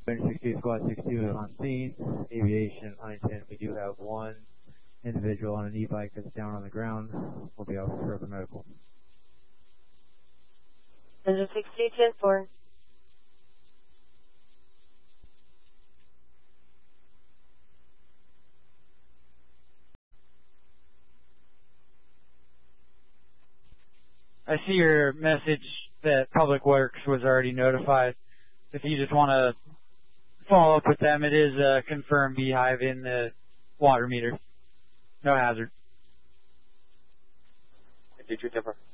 62 Squad 62 is on scene. Aviation Huntington, we do have one individual on an e-bike that's down on the ground. We'll be out for further medical. Engine 62, 10-4. I see your message that Public Works was already notified. If you just want to follow up with them, it is a confirmed beehive in the water meter. No hazard. 52 Timber.